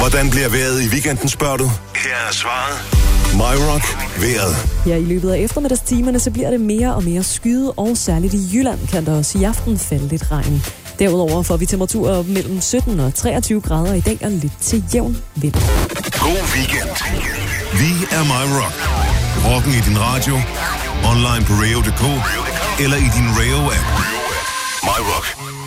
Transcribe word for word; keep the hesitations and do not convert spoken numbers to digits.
Hvordan bliver vejret i weekenden, spørger du? Her er svaret. MyRock vejret. Ja, i løbet af eftermiddagstimerne, så bliver det mere og mere skyet, og særligt i Jylland kan der også i aften falde lidt regn. Derudover får vi temperaturer op mellem sytten og treogtyve grader i dag og lidt til jævn vind. God weekend. Vi er MyRock. Rocken i din radio, online på radio punktum d k eller i din Rayo-app. MyRock.